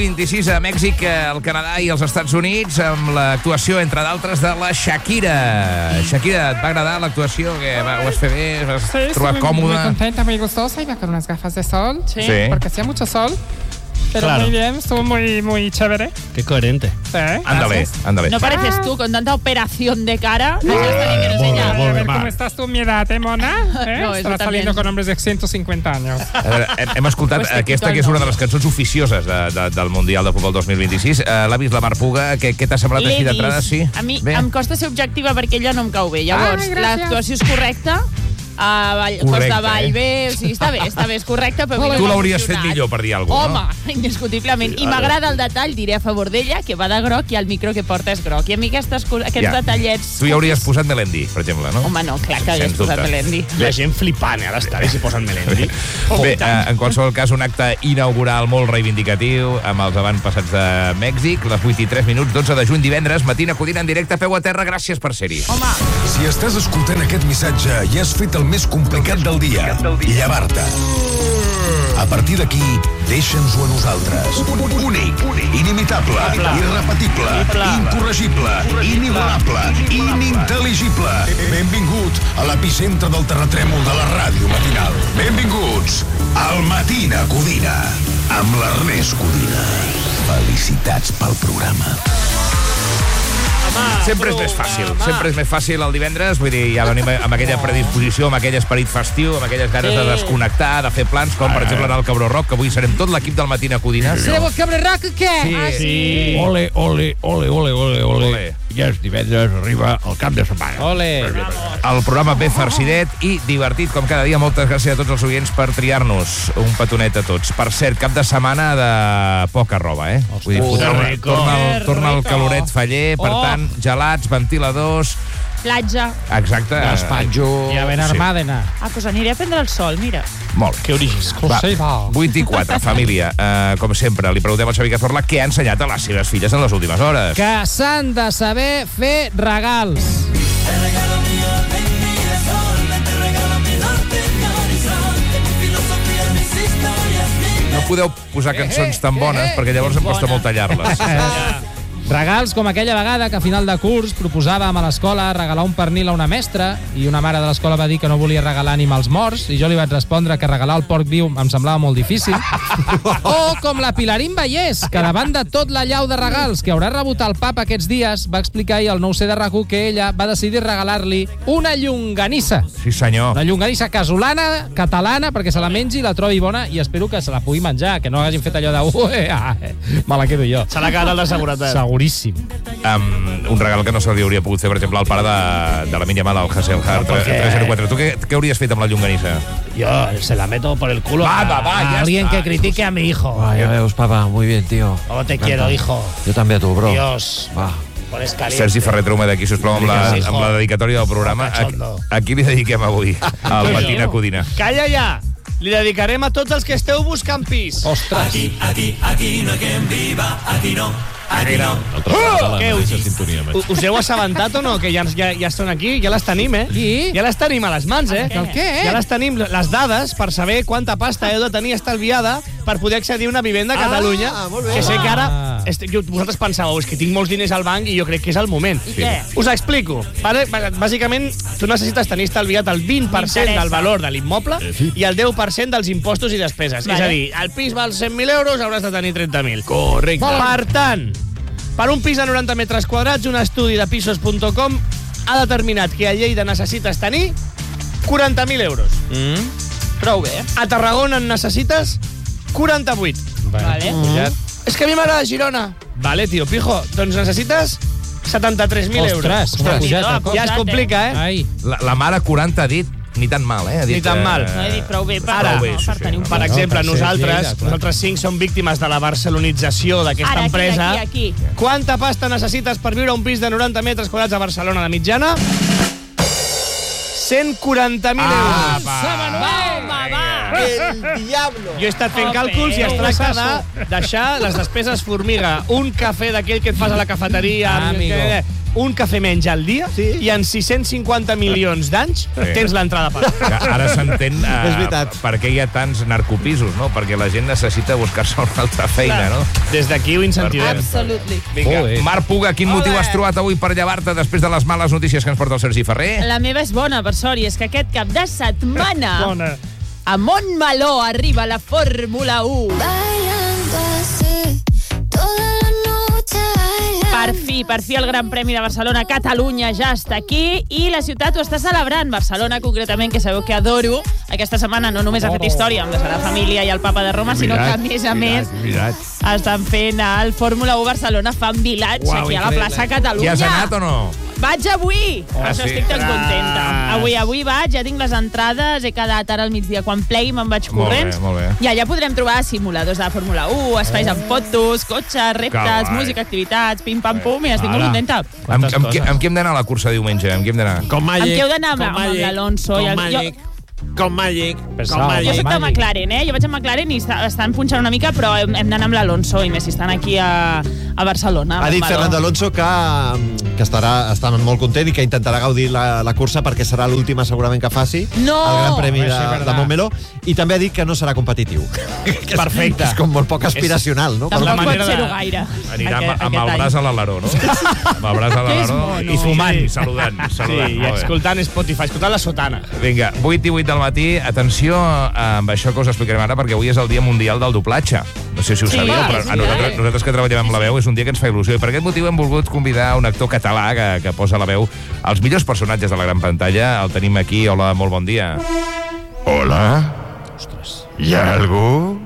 2026 a Mèxic, el Canadà i els Estats Units, amb l'actuació, entre d'altres, de la Shakira. Shakira, ¿et va agradar l'actuació? ¿Ho vas fer bé? ¿Vas trobar còmoda? Muy contenta, muy gustosa. Iba con unas gafas de sol. Sí. Porque hacía mucho sol. Pero muy bien, estuvo muy chévere. Qué coherente. Sí. Ándale. No pareces tú, con tanta operación de cara. Això està bien que no ella. A ver, ¿cómo estás tú, mi edad, mona? No, Estarás saliendo con hombres de 150 años. A veure, hem escoltat aquesta, que és una de les cançons oficioses del Mundial de Futbol 2026. L'ha vist la Mar Puga. Què t'ha semblat així d'entrada? Sí? A mi em costa ser objectiva perquè ella no em cau bé. Llavors, l'actuació és correcta, cos de ball bé, o sigui, està bé, és correcta, però... Tu l'hauries fet millor, per dir alguna cosa, no? Home, indiscutiblement. I m'agrada el detall, diré a favor d'ella, que va de groc i el micro que porta és groc. I a mi aquests detallets... Tu hi hauries posat Melendi, per exemple, no? Home, no, clar que hagués posat Melendi. La gent flipant, a l'estadi, si posen Melendi. Bé, en qualsevol cas, un acte inaugural molt reivindicatiu amb els avantpassats de Mèxic, les 8:03, 12 de juny, divendres, Matina Codina en directe, peu a terra, gràcies per ser-hi. Home! Si estàs escoltant aquest missatge i has fet el més complicat del dia, llevar-te. A partir d'aquí, deixa'ns-ho a nosaltres. Únic, inimitable, irrepetible, incorregible, inigualable, inintel·ligible. Benvingut a l'epicentre del terratrèmol de la ràdio matinal. Benvinguts al Matina Codina, amb l'Ernest Codina. Felicitats pel programa. Sempre és més fàcil el divendres, vull dir, ja venim amb aquella predisposició, amb aquell esperit festiu, amb aquelles ganes de desconnectar, de fer plans, com per exemple anar al Cabró Rock, que avui serem tot l'equip del Matina Codina. Sereu al Cabró Rock o què? Sí. Ole. Ja és divendres, arriba el cap de setmana. Ole. El programa ben farcidet i divertit, com cada dia. Moltes gràcies a tots els oients per triar-nos un petonet a tots. Per cert, cap de setmana de poca roba, eh? Vull dir, torna el caloret faller, per tant, gelats, ventiladors... Platja. Exacte. Despatxo. Ja ben armada. Doncs aniré a prendre el sol, mira. Molt bé. Que original. Va, 8:04, família. Com sempre, li preguntem al Xavi Cazorla què ha ensenyat a les seves filles en les últimes hores. Que s'han de saber fer regals. No podeu posar cançons tan bones perquè llavors em costa molt tallar-les. Regals com aquella vegada que a final de curs proposàvem a l'escola regalar un pernil a una mestra i una mare de l'escola va dir que no volia regalar animals morts i jo li vaig respondre que regalar el porc viu em semblava molt difícil. O com la Pilarín Vallès, que davant de tot la llau de regals que haurà rebut el papa aquests dies, va explicar ahir al 9C de RAC1 que ella va decidir regalar-li una llonganissa. Sí, senyor. Una llonganissa casolana, catalana, perquè se la mengi i la trobi bona i espero que se la pugui menjar, que no hagin fet allò de... me la quedo jo. Se l'ha quedat el de seguretat. Seguríssim. Un regal que no se li hauria pogut fer, per exemple, al pare de la Mínia Mala, el Hasselhard 304. Tu què hauries fet amb la llonganissa? Yo se la meto por el culo ya Alguien está. que critique a mi hijo. Ya veus, papá, muy bien, tío. Oh, te quiero, hijo. Yo també a tu, bro. Dios. Va. Pones caliente. Sergi Ferrer, treu-me d'aquí, sisplau, amb la dedicatòria del programa. A qui li dediquem avui? Al Matina Codina. Calla ja! Li dedicarem a tots els que esteu buscant pis. Ostres. Aquí no hay quien viva, aquí no. Què, us heu assabentat o no? Que ja són aquí, ja les tenim, eh? Qui? Ja les tenim a les mans, eh? El què? Ja les tenim, les dades, per saber quanta pasta heu de tenir estalviada per poder accedir a una vivenda a Catalunya. Que sé que ara... Vosaltres pensàveu, és que tinc molts diners al banc i jo crec que és el moment. I què? Us explico. Bàsicament, tu necessites tenir estalviat el 20% del valor de l'immoble i el 10% dels impostos i despeses. És a dir, el pis val 100.000 euros, hauràs de tenir 30.000. Correcte. Per tant, per un pis de 90 metres quadrats, un estudi de pisos.com ha determinat que a Lleida necessites tenir 40.000 euros. Prou bé. A Tarragona en necessites 48. Vale. És que a mi m'agrada Girona. Vale, tio, pijo. Doncs necessites 73.000 euros. Ostres, com ha pujat el Ja es complica, eh? Ai. La mare 40 ha dit ni tan mal, eh? Ni tan mal. No he dit prou bé per, Ara, per tenir un per exemple, per ser nosaltres Lleida, 5 som víctimes de la barcelonització d'aquesta Ara, empresa. aquí. Quanta pasta necessites per viure a un pis de 90 metres quadrats a Barcelona de mitjana? 140.000 euros. Home, va! El diablo. Jo he estat fent càlculs i es tracta de deixar les despeses formiga. Un cafè d'aquell que et fas a la cafeteria. un cafè menys al dia i en 650 milions d'anys tens l'entrada pagada. Ara s'entén És veritat. per què hi ha tants narcopisos, no? Perquè la gent necessita buscar-se una altra feina, no? Des d'aquí ho incentivem. Absolutely. Vinga, Marc Puga, quin motiu has trobat avui per llevar-te després de les males notícies que ens porta el Sergi Ferrer? La meva és bona, per sort, i és que aquest cap de setmana Bona. a Montmeló arriba la Fórmula 1. Per fi el Gran Premi de Barcelona, Catalunya, ja està aquí i la ciutat ho està celebrant. Barcelona, concretament, que sabeu que adoro. Aquesta setmana no només ha fet història amb la Sagrada Família i el Papa de Roma, sinó que, a més, estan fent el Fórmula 1 Barcelona Fan Village, aquí a la plaça Catalunya. Ja has anat o no? Vaig avui! Per això estic tan contenta. Avui vaig, ja tinc les entrades, he quedat ara al migdia. Quan plegui me'n vaig corrents. Molt bé. I allà podrem trobar simuladors de Fórmula 1, espais amb fotos, cotxes, reptes, música, activitats, pim-pam-pum, i estic molt contenta. Amb qui hem d'anar a la cursa diumenge? Amb qui hem d'anar? Com Amb qui heu d'anar? Amb l'Alonso. Com Magic. Jo soc de McLaren, Jo vaig a McLaren i estan punxant una mica, però hem d'anar amb l'Alonso, i més si estan aquí a Barcelona. Ha dit Fernando Alonso que està molt content i que intentarà gaudir la cursa perquè serà l'última segurament que faci el Gran Premi de Montmeló, i també ha dit que no serà competitiu. Perfecte. És com molt poc aspiracional, no? Tampoc pot ser-ho gaire. Anirà amb el braç a l'aleró, no? Amb el braç a l'aleró i fumant, i saludant. Sí, i escoltant Spotify, escoltant la sotana. Vinga, 8 i 8 del matí. Atenció amb això que us explicarem ara, perquè avui és el Dia Mundial del Doblatge. No sé si ho sabíeu, però a nosaltres que treballem amb la veu és un dia que ens fa il·lusió. I per aquest motiu hem volgut convidar un actor català que posa la veu als millors personatges de la gran pantalla. El tenim aquí. Hola, molt bon dia. Hola? Hi ha algú?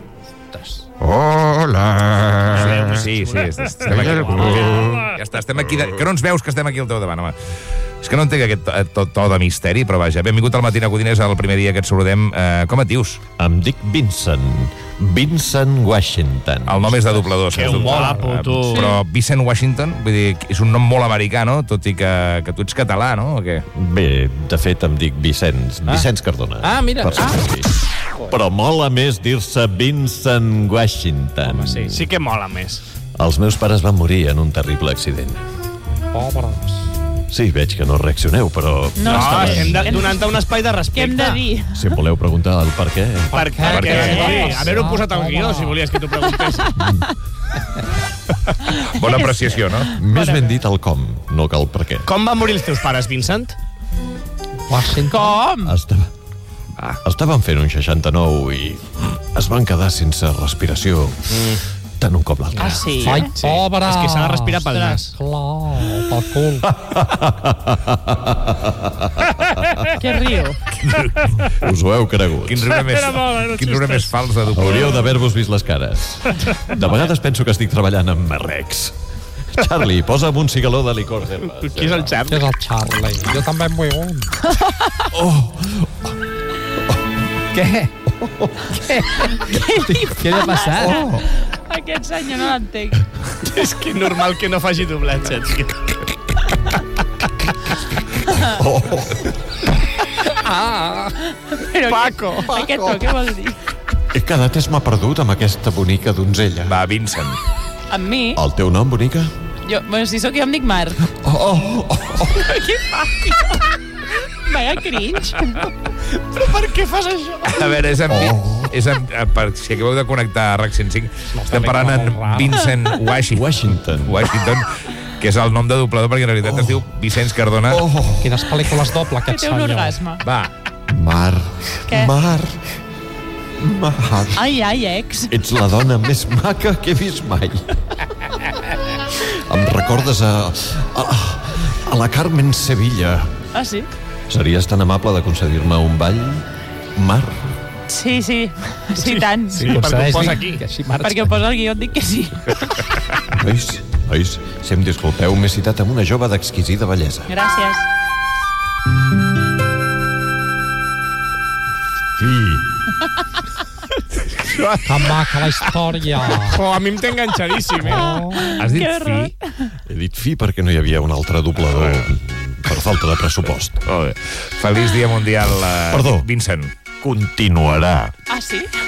Hola? Sí, estem aquí. Ja està, estem aquí. Que no ens veus, que estem aquí al teu davant, home. És que no entenc aquest to de misteri, però vaja. Benvingut al Matí Codiners, el primer dia que et saludem. Com et dius? Em dic Vincent Washington. El nom és de doblador. Que un guapo, tu. Però Vincent Washington, vull dir, és un nom molt americà, no? Tot i que tu ets català, no? O què? Bé, de fet em dic Vicenç Cardona. Mira. Però mola més dir-se Vincent Washington. Home, sí que mola més. Els meus pares van morir en un terrible accident. Pobres. Sí, veig que no reaccioneu, però... No, estem donant-te un espai de respecte. Què hem de dir? Si em voleu preguntar el per què... Per què? Haver-ho posat al guió, si volies que t'ho preguntés. Bona apreciació, no? Més ben dit el com, no cal per què. Com van morir els teus pares, Vincent? Com? Estaven fent un 69 i es van quedar sense respiració tant un cop l'altre. Sí? Ai, pobre. És que s'ha de respirar pel nas. Clar, pel cul. Què riu? Us ho heu cregut. Quin riure més fals de doblador. Hauríeu d'haver-vos vist les cares. De vegades penso que estic treballant amb Marrex. Charlie, posa'm un cigaló de licor. Qui és el Charlie? Què és el Charlie? Jo també en vull un. Què? Què li ha passat? Aquest senyor no l'entenc. És que normal que no faci doblatge. Paco! Aquest to, què vol dir? He quedat esma perdut amb aquesta bonica donzella. Va, Vincent. Amb mi? El teu nom, bonica? Bueno, si sóc jo em dic Mar. Què fa? Vaya cringe. Però per què fas això? A veure, per si acabeu de connectar a RAC 105, estem parlant en Vincent Washington, que és el nom de doblador, perquè en realitat es diu Vicenç Cardona. Quines pel·lícules doble, aquest Té un senyor. orgasme. Va. Què? Mar. Ai, ex. Ets la dona més maca que he vist mai. Em recordes a la Carmen Sevilla. Ah, sí? Series tan amable de concedir-me un ball, Mar? Sí, tant. Sí, perquè ho posa aquí. Perquè ho posa al guió, et dic que sí. Nois, si em disculpeu, m'he citat amb una jove d'exquisida bellesa. Gràcies. Que maca la història. A mi em té enganxadíssim, Has dit fi? He dit fi perquè no hi havia un altre doblador per falta de pressupost. Molt bé. Feliç Dia Mundial, Perdó. Vincent. Continuarà. Ah, sí?